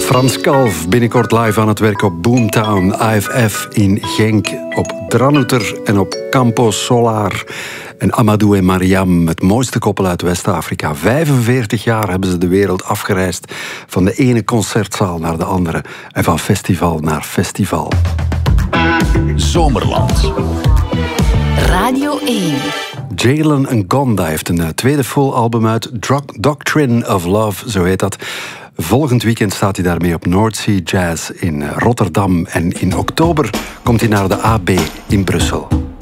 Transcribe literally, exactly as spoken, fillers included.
Frans Kalf, binnenkort live aan het werk op Boomtown, I F F in Genk, op Dranouter en op Campo Solar. En Amadou en Mariam, het mooiste koppel uit West-Afrika. vijfenveertig jaar hebben ze de wereld afgereisd. Van de ene concertzaal naar de andere. En van festival naar festival. Zomerland. Radio één. Jalen Ngonda heeft een tweede full album uit. Doctrine of Love, zo heet dat. Volgend weekend staat hij daarmee op North Sea Jazz in Rotterdam. En in oktober komt hij naar de A B in Brussel.